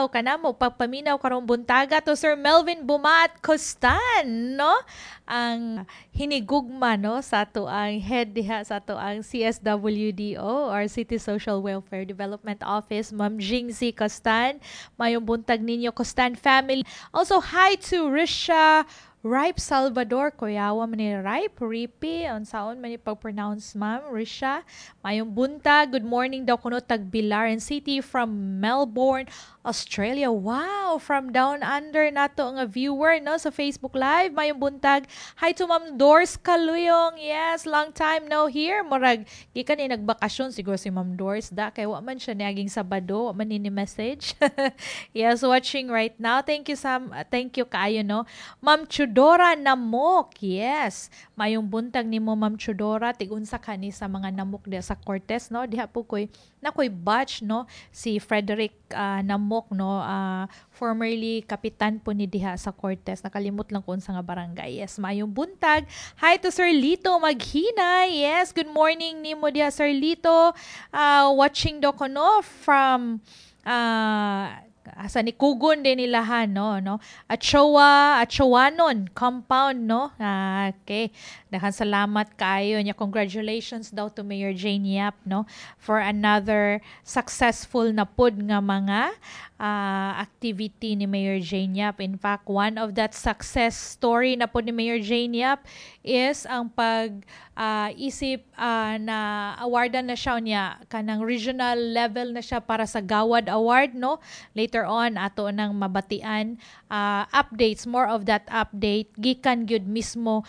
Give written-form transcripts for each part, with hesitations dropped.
adlaw kanamo pagpaminaw karong buntaga to Sir Melvin Bumat Costan, no? Ang hinigugma no sa ato ang head diha sa ato ang CSWDO or City Social Welfare Development Office, Ma'am Jingzi Costan. Mayong buntag ninyo Costan family. Also hi to Risha Ripe Salvador, kuyawa man ni Ripe, Ripi, unsaon man ni pag-pronounce ma'am, Risha. Mayong bunta, good morning daw kuno tag Bilaran City from Melbourne, Australia. Wow, from down under nato nga viewer no sa Facebook Live. Mayong buntag. Hi to Ma'am Doris Kaluyong. Yes, long time no here. Murag gikan ni nagbakasyon siguro si Ma'am Doris da kay wa man siya niaging Sabado, wa man ni message. Yes, watching right now. Thank you Sam, thank you kaayo no. Ma'am Chudora Namok. Yes. Mayong buntag nimo Ma'am Chudora, tigunsa kani sa mga namok diha sa Cortez no. Diha po koy nakoy batch no si Frederick Namok no, formerly kapitan po ni diha sa Cortez. Nakalimot lang kung sa nga barangay. Yes, mayong buntag. Hi to Sir Lito Maghina. Yes, good morning nimo diha Sir Lito. Watching do ko no from asa ni Kugon din nilahan no Achowanon compound no. Okay, daghang salamat kayo nya, congratulations daw to Mayor Jane Yap no for another successful na pud nga mga activity ni Mayor Jane Yap. In fact, one of that success story na pud ni Mayor Jane Yap is ang isip na awardan na siya niya kanang regional level na siya para sa Gawad Award no. Later on ato nang mabatian updates, more of that update gikan gyud mismo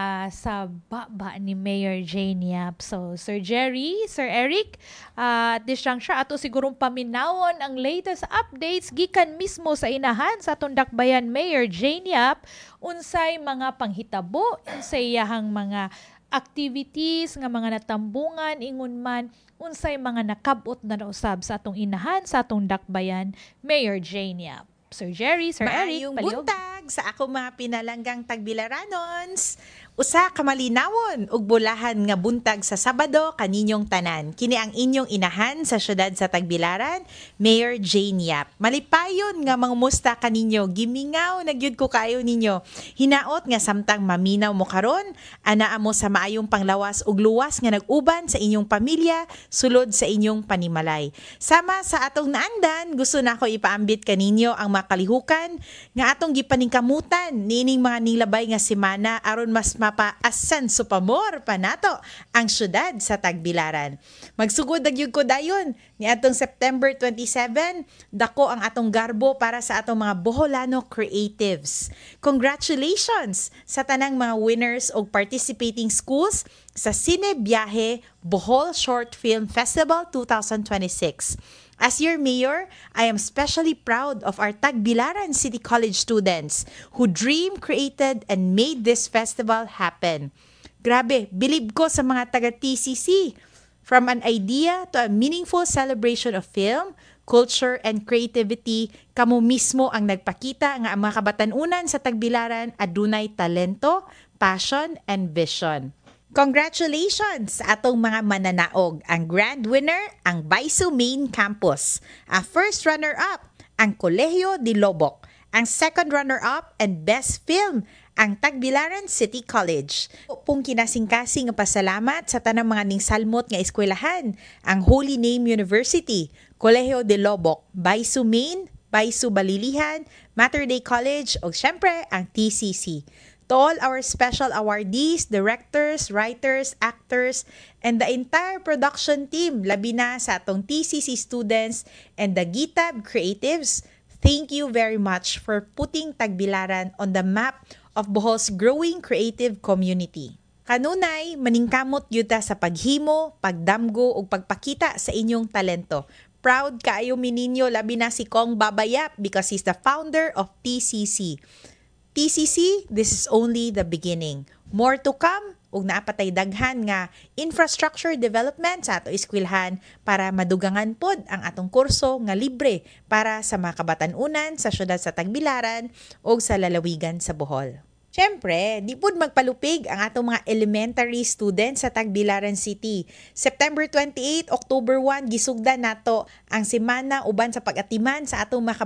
sa baba ni Mayor Jane Yap. So Sir Jerry, Sir Eric, at this juncture ato sigurong paminawon ang latest updates gikan mismo sa inahan sa atong dakbayan Mayor Jane Yap, unsay mga panghitabo, unsay iyahang mga activities nga mga natambungan ingon man, unsay mga nakabot na nausab sa atong inahan sa atong dakbayan Mayor Jane Yap. Sir Jerry, Sir Eric, Maayong palihog. buntag sa ako mga pinalanggang tagbilaranons. Usa ka malinawon ug bulahan nga buntag sa Sabado kaninyong tanan. Kini ang inyong inahan sa syudad sa Tagbilaran, Mayor Jane Yap. Malipayon nga mangumusta kaninyo, gimingaw na gyud ko kayo ninyo. Hinaot nga samtang maminaw mo karon, anaa mo sa maayong panglawas ug luwas nga nag-uban sa inyong pamilya sulod sa inyong panimalay. Sama sa atong naandan, gusto na ko ipaambit kaninyo ang makalihukan nga atong gipaningkamutan nining mga nilabay nga semana aron mas mapaasan supamor pa nato ang syudad sa Tagbilaran. Magsugod nagyud ko dayon ni atong September 27, dako ang atong garbo para sa atong mga Boholano creatives. Congratulations sa tanang mga winners og participating schools sa Cine Biyahe Bohol Short Film Festival 2026. As your mayor, I am especially proud of our Tagbilaran City College students who dreamed, created, and made this festival happen. Grabe, bilib ko sa mga taga-TCC. From an idea to a meaningful celebration of film, culture, and creativity, kamo mismo ang nagpakita nga ang mga kabatanunan sa Tagbilaran adunay talento, passion, and vision. Congratulations sa atong mga mananaog. Ang grand winner, ang Baisu Main Campus. Ang first runner-up, ang Colegio de Lobok. Ang second runner-up and best film, ang Tagbilaran City College. Pong kinasing-kasing pasalamat sa tanang mga ningsalmot nga eskwelahan, ang Holy Name University, Colegio de Lobok, Baisu Main, Baisu Balilihan, Mater Dei College, o syempre ang TCC. To all our special awardees, directors, writers, actors, and the entire production team, labi na sa atong TCC students and the GITAB creatives, thank you very much for putting Tagbilaran on the map of Bohol's growing creative community. Kanunay, maningkamot yuta sa paghimo, pagdamgo, ug pagpakita sa inyong talento. Proud kaayo mininyo, labi na si Kong Babayap because he's the founder of TCC. TCC, this is only the beginning. More to come, ug naapatay daghan nga infrastructure development sa ato eskwelahan para madugangan pod ang atong kurso nga libre para sa mga kabatanunan sa syudad sa Tagbilaran ug sa lalawigan sa Bohol. Siyempre, di pod magpalupig ang atong mga elementary students sa Tagbilaran City. September 28, October 1, gisugdan nato ang semana uban sa pag-atiman sa atong mga